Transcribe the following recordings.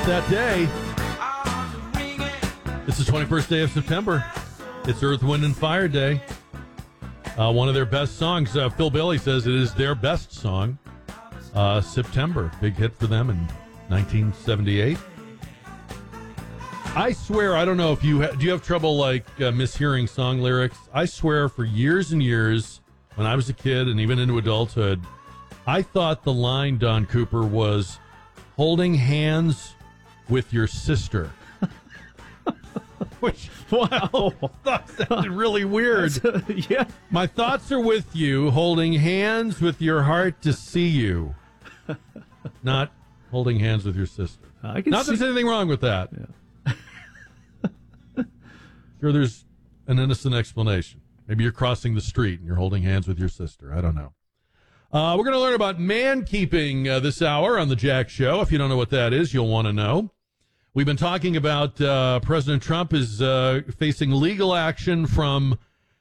That day. It's the 21st day of September. It's Earth, Wind, and Fire Day. One of their best songs. Phil Bailey says it is their best song. September. Big hit for them in 1978. I swear, I don't know if do you have trouble mishearing song lyrics? I swear for years and years, when I was a kid and even into adulthood, I thought the line, Don Cooper, was holding hands with your sister. Which, wow, that sounded really weird. Yeah. My thoughts are with you, holding hands with your heart to see you. Not holding hands with your sister. Not that there's anything wrong with that. Yeah. Sure, there's an innocent explanation. Maybe you're crossing the street and you're holding hands with your sister. I don't know. We're going to learn about man-keeping this hour on the Jack Show. If you don't know what that is, you'll want to know. We've been talking about President Trump is facing legal action from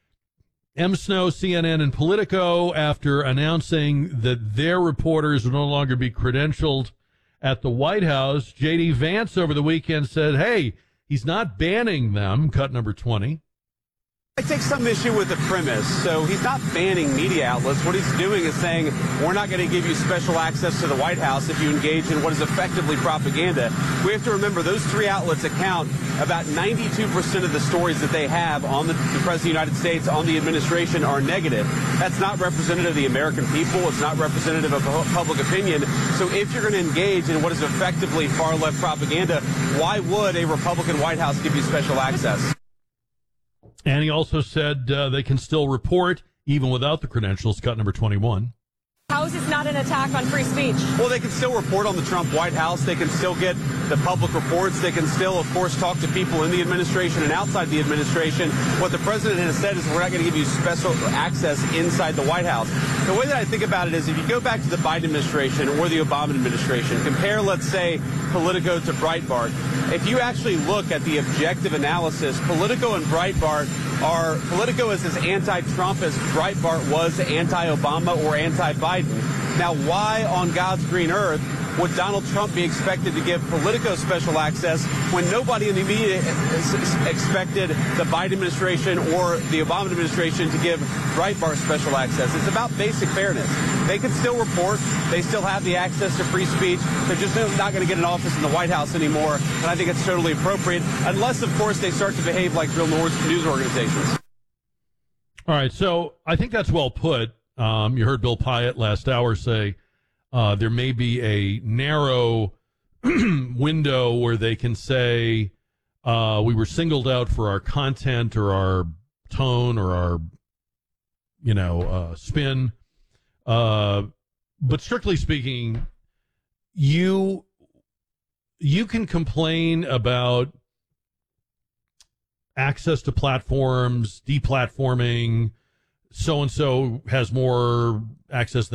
M. Snow, CNN, and Politico after announcing that their reporters will no longer be credentialed at the White House. J.D. Vance over the weekend said, hey, he's not banning them, cut number 20. I take some issue with the premise. So he's not banning media outlets. What he's doing is saying, we're not going to give you special access to the White House if you engage in what is effectively propaganda. We have to remember those three outlets account about 92% of the stories that they have on the President of the United States, on the administration, are negative. That's not representative of the American people. It's not representative of public opinion. So if you're going to engage in what is effectively far-left propaganda, why would a Republican White House give you special access? And he also said they can still report even without the credentials, cut number 21. How is this not an attack on free speech? Well, they can still report on the Trump White House. They can still get the public reports. They can still, of course, talk to people in the administration and outside the administration. What the president has said is we're not going to give you special access inside the White House. The way that I think about it is if you go back to the Biden administration or the Obama administration, compare, let's say, Politico to Breitbart. If you actually look at the objective analysis, Politico and Breitbart Politico is as anti-Trump as Breitbart was anti-Obama or anti-Biden. Now, why on God's green earth would Donald Trump be expected to give Politico special access when nobody in the media expected the Biden administration or the Obama administration to give Breitbart special access? It's about basic fairness. They can still report. They still have the access to free speech. They're just not going to get an office in the White House anymore, and I think it's totally appropriate, unless, of course, they start to behave like real news organizations. All right, so I think that's well put. You heard Bill Pyatt last hour say there may be a narrow window where they can say we were singled out for our content or our tone or our, spin. But strictly speaking, you can complain about access to platforms, deplatforming, so-and-so has more access than